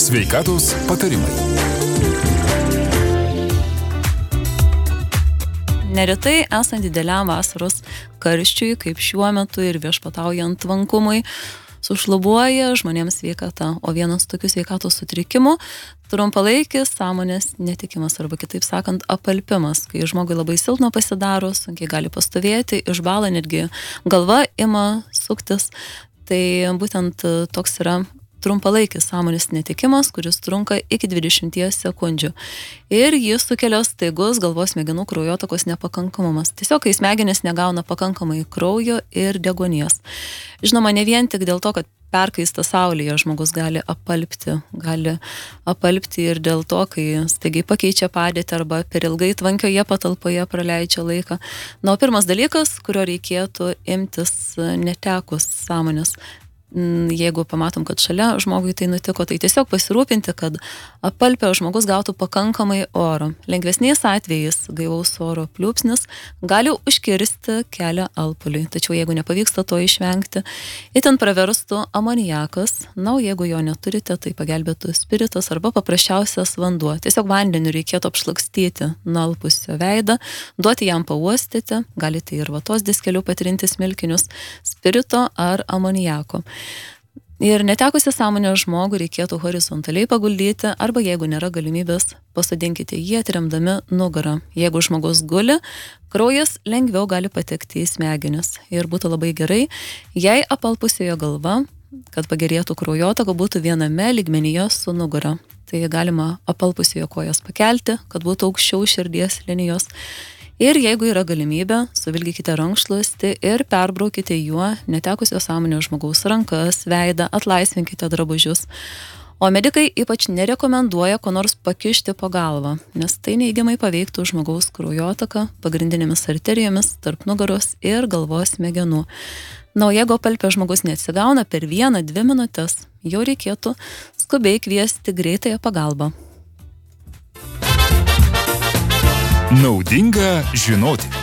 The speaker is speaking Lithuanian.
Sveikatos patarimai. Neretai esant dideliam vasaros karščiui, kaip šiuo metu ir viešpataujant tvankumui, sušlubuoja žmonėms sveikata, o vienas tokių sveikatos sutrikimų – trumpalaikis sąmonės netikimas arba kitaip sakant apalpimas, kai žmogui labai silpna pasidaro, sunkiai gali pastovėti, išbąla netgi galva ima suktis. Tai būtent toks yra trumpalaikis sąmonės netikimas, kuris trunka iki 20 sekundžių. Ir jis sukelia staigus galvos smegenų kraujotakos nepakankamumas. Tiesiog, kai smegenys negauna pakankamai kraujo ir deguonies. Žinoma, ne vien tik dėl to, kad perkaista saulėje žmogus gali apalpti ir dėl to, kai staigiai pakeičia padėtį arba per ilgai tvankioje patalpoje praleidžia laiką. Na, o pirmas dalykas, kurio reikėtų imtis netekus sąmonės, jeigu pamatom, kad šalia žmogui tai nutiko, tai tiesiog pasirūpinti, kad apalpę žmogus gautų pakankamai oro. Lengvesniais atvejais gaivaus oro pliūpsnis gali užkirsti kelią alpuliui, tačiau jeigu nepavyksta to išvengti, itin praverstų amoniakas. Na, o jeigu jo neturite, tai pagelbėtų spiritas arba paprasčiausias vanduo. Tiesiog vandeniu reikėtų apšlakstyti nualpusio veidą, duoti jam pauostyti, galite ir vatos diskeliu patrinti smilkinius spirito ar amoniako. Ir netekusi sąmonę žmogų reikėtų horizontaliai paguldyti arba jeigu nėra galimybės, pasodinkite jį atremdami nugarą. Jeigu žmogus guli, kraujas lengviau gali patekti į smegenis. Ir būtų labai gerai, jei apalpusiojo galva, kad pagerėtų kraujotaka, būtų viename lygmenyje su nugara. Tai galima apalpusiojo kojas pakelti, kad būtų aukščiau širdies linijos. Ir jeigu yra galimybė, suvilgykite rankšluostį ir perbraukite juo netekusio sąmonės žmogaus rankas, veidą, atlaisvinkite drabužius. O medikai ypač nerekomenduoja ko nors pakišti po galvą, nes tai neigiamai paveiktų žmogaus kraujotaką pagrindinėmis arterijomis tarp nugaros ir galvos smegenų. Na, o jeigu apalpę žmogus neatsigauna per 1-2 minutės, jau reikėtų skubiai kviesti greitąją pagalbą. Naudinga žinoti.